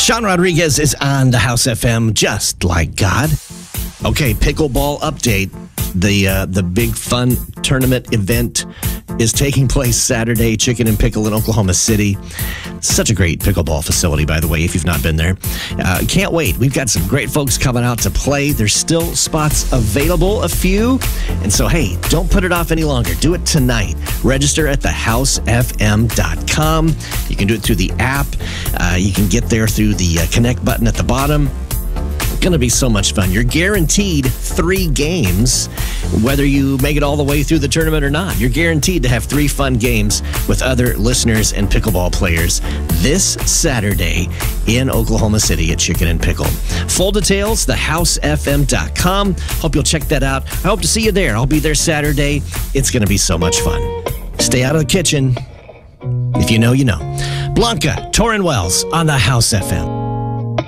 Sean Rodriguez is on the House FM just like God. Okay, pickleball update. The big fun tournament event is taking place Saturday, Chicken and Pickle in Oklahoma City. Such a great pickleball facility, by the way, if you've not been there. Can't wait. We've got some great folks coming out to play. There's still spots available, a few. And so, hey, don't put it off any longer. Do it tonight. Register at thehousefm.com. You can do it through the app. You can get there through the connect button at the bottom. Going to be so much fun. You're guaranteed 3 games, whether you make it all the way through the tournament or not. You're guaranteed to have 3 fun games with other listeners and pickleball players this Saturday in Oklahoma City at Chicken and Pickle. Full details, thehousefm.com. Hope you'll check that out. I hope to see you there. I'll be there Saturday. It's going to be so much fun. Stay out of the kitchen. If you know, you know. Blanca, Torrin Wells on the House FM.